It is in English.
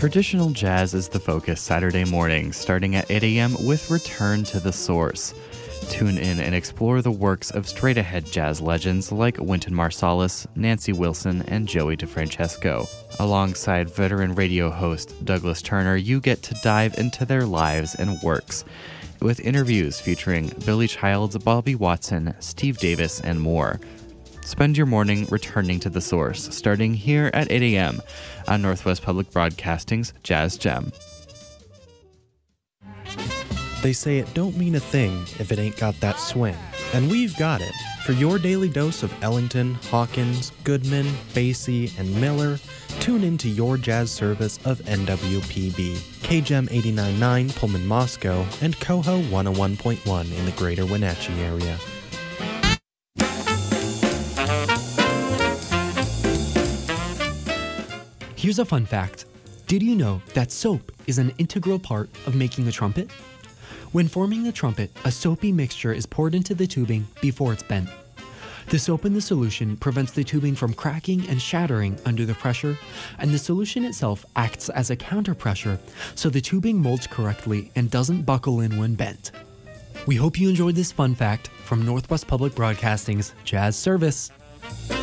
Traditional jazz is the focus Saturday mornings, starting at 8 a.m. with Return to the Source. Tune in and explore the works of straight-ahead jazz legends like Wynton Marsalis, Nancy Wilson, and Joey DeFrancesco. Alongside veteran radio host Douglas Turner, you get to dive into their lives and works, with interviews featuring Billy Childs, Bobby Watson, Steve Davis, and more. Spend your morning returning to the source, starting here at 8 a.m. on Northwest Public Broadcasting's Jazz Gem. They say it don't mean a thing if it ain't got that swing. And we've got it. For your daily dose of Ellington, Hawkins, Goodman, Basie, and Miller, tune in to your jazz service of NWPB, KGEM 89.9 Pullman Moscow, and Coho 101.1 in the greater Wenatchee area. Here's a fun fact. Did you know that soap is an integral part of making the trumpet? When forming the trumpet, a soapy mixture is poured into the tubing before it's bent. The soap in the solution prevents the tubing from cracking and shattering under the pressure, and the solution itself acts as a counterpressure so the tubing molds correctly and doesn't buckle in when bent. We hope you enjoyed this fun fact from Northwest Public Broadcasting's Jazz Service.